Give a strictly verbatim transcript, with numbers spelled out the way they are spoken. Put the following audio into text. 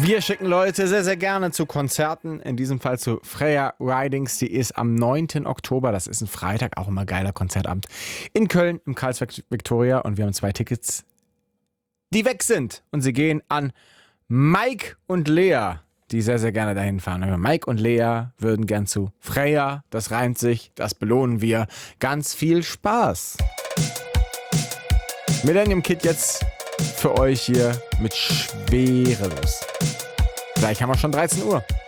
Wir schicken Leute sehr, sehr gerne zu Konzerten, in diesem Fall zu Freya Ridings. Die ist am neunten Oktober, das ist ein Freitag, auch immer ein geiler Konzertabend, in Köln im Carlsberg Victoria. Und wir haben zwei Tickets, die weg sind. Und sie gehen an Mike und Lea, die sehr, sehr gerne dahin fahren. Mike und Lea würden gern zu Freya, das reimt sich, das belohnen wir. Ganz viel Spaß. Millennium Kid jetzt für euch hier mit Schwerelos. Gleich haben wir schon dreizehn Uhr.